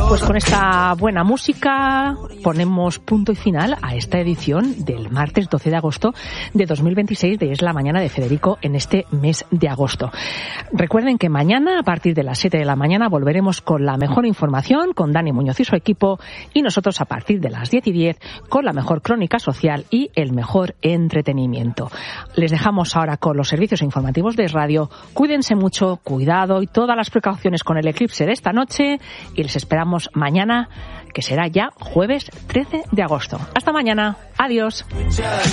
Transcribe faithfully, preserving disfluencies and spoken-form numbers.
Pues con esta buena música ponemos punto y final a esta edición del martes doce de agosto de dos mil veintiséis de Es la Mañana de Federico en este mes de agosto. Recuerden que mañana a partir de las siete de la mañana volveremos con la mejor información con Dani Muñoz y su equipo, y nosotros a partir de las diez y diez con la mejor crónica social y el mejor entretenimiento. Les dejamos ahora con los servicios informativos de Radio. Cuídense mucho, cuidado y todas las precauciones con el eclipse de esta noche, y les esperamos mañana, que será ya jueves trece de agosto. Hasta mañana. Adiós.